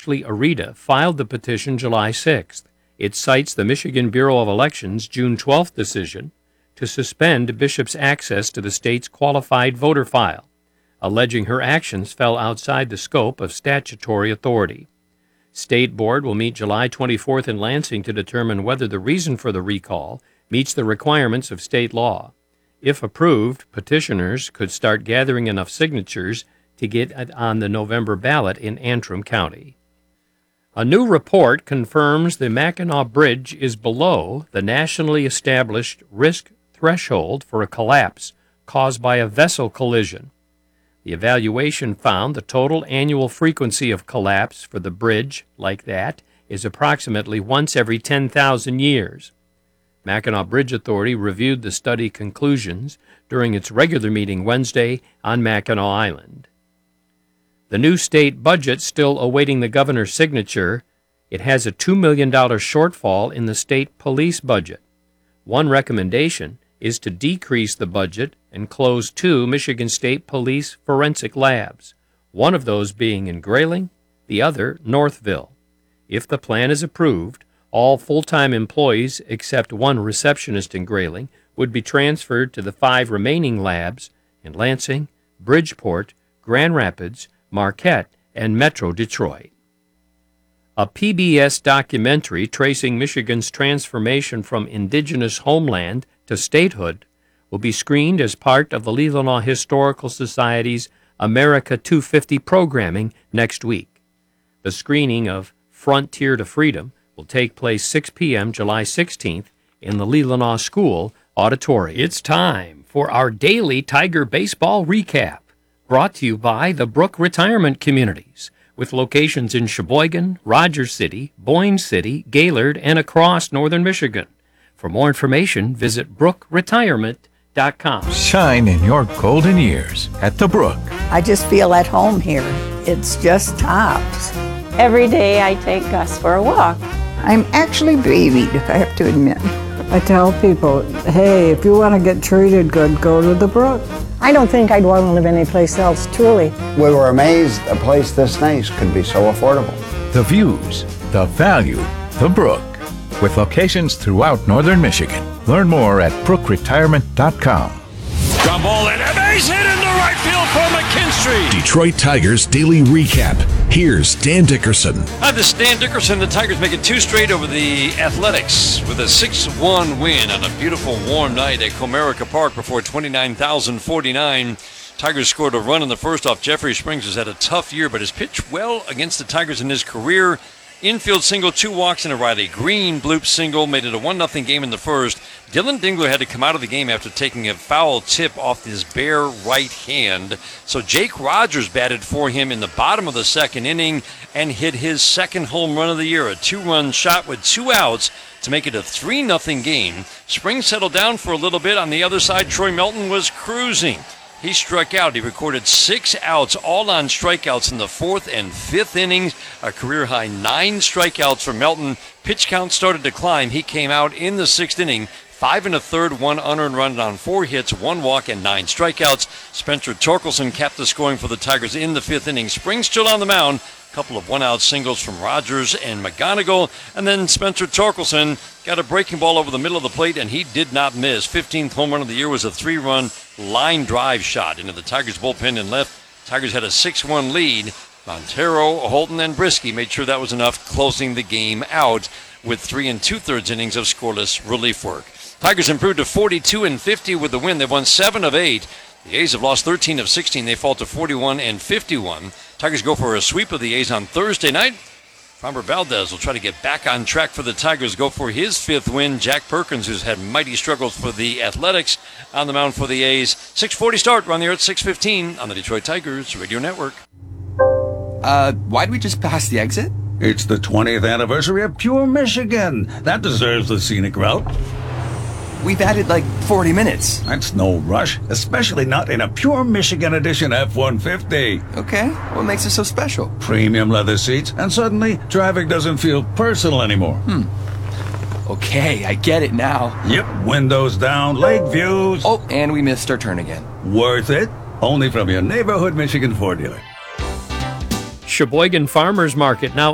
Ashley Arita filed the petition July 6th. It cites the Michigan Bureau of Elections' June 12th decision to suspend Bishop's access to the state's qualified voter file, alleging her actions fell outside the scope of statutory authority. State Board will meet July 24th in Lansing to determine whether the reason for the recall meets the requirements of state law. If approved, petitioners could start gathering enough signatures to get it on the November ballot in Antrim County. A new report confirms the Mackinac Bridge is below the nationally established risk threshold for a collapse caused by a vessel collision. The evaluation found the total annual frequency of collapse for the bridge like that is approximately once every 10,000 years. Mackinac Bridge Authority reviewed the study conclusions during its regular meeting Wednesday on Mackinac Island. The new state budget still awaiting the governor's signature. It has a $2 million shortfall in the state police budget. One recommendation is to decrease the budget and close 2 Michigan State Police forensic labs, one of those being in Grayling, the other Northville. If the plan is approved, all full-time employees except one receptionist in Grayling would be transferred to the 5 remaining labs in Lansing, Bridgeport, Grand Rapids, Marquette, and Metro Detroit. A PBS documentary tracing Michigan's transformation from indigenous homeland to statehood will be screened as part of the Leelanau Historical Society's America 250 programming next week. The screening of Frontier to Freedom will take place 6 p.m. July 16th in the Leelanau School auditorium. It's time for our daily Tiger baseball recap, brought to you by the Brook Retirement Communities, with locations in Sheboygan, Rogers City, Boyne City, Gaylord, and across northern Michigan. For more information, visit brookretirement.com. Shine in your golden years at the Brook. I just feel at home here. It's just tops. Every day I take Gus for a walk. I'm actually babied, if I have to admit. I tell people, hey, if you want to get treated good, go to the Brook. I don't think I'd want to live anyplace else, truly. We were amazed a place this nice could be so affordable. The views, the value, the Brook. With locations throughout northern Michigan. Learn more at brookretirement.com. Ground ball and a base hit into right field for McKinstry. Detroit Tigers Daily Recap. Here's Dan Dickerson. Hi, this is Dan Dickerson. The Tigers making 2 straight over the Athletics with a 6-1 win on a beautiful warm night at Comerica Park before 29,049. Tigers scored a run in the first off. Jeffrey Springs has had a tough year, but has pitched well against the Tigers in his career. Infield single, 2 walks, and a Riley Green bloop single made it a 1-0 game in the first. Dylan Dingler had to come out of the game after taking a foul tip off his bare right hand. So Jake Rogers batted for him in the bottom of the second inning and hit his second home run of the year, a 2-run shot with 2 outs to make it a 3-0 game. Springs settled down for a little bit. On the other side, Troy Melton was cruising. He struck out. He recorded 6 outs, all on strikeouts in the 4th and 5th innings. A career-high 9 strikeouts for Melton. Pitch count started to climb. He came out in the 6th inning, 5 1/3, 1 unearned run on 4 hits, 1 walk, and 9 strikeouts. Spencer Torkelson capped the scoring for the Tigers in the 5th inning. Springs still on the mound. Couple of 1-out singles from Rogers and McGonigal, and then Spencer Torkelson got a breaking ball over the middle of the plate, and he did not miss. 15th home run of the year was a 3-run line drive shot into the Tigers bullpen and left. Tigers had a 6-1 lead. Montero, Holton, and Brisky made sure that was enough, closing the game out with 3 2/3 innings of scoreless relief work. Tigers improved to 42-50 with the win. They won 7 of 8. The A's have lost 13 of 16. They fall to 41-51. Tigers go for a sweep of the A's on Thursday night. Framber Valdez will try to get back on track for the Tigers, go for his 5th win. Jack Perkins, who's had mighty struggles for the Athletics, on the mound for the A's. 6:40 start. We're on the air at 6:15 on the Detroit Tigers Radio Network. Why'd we just pass the exit? It's the 20th anniversary of Pure Michigan. That deserves the scenic route. We've added like 40 minutes. That's no rush, especially not in a Pure Michigan Edition F-150. Okay, what makes it so special? Premium leather seats, and suddenly traffic doesn't feel personal anymore. Okay, I get it now. Yep, windows down, lake views. Oh, and we missed our turn again. Worth it? Only from your neighborhood Michigan Ford dealer. Sheboygan Farmers Market now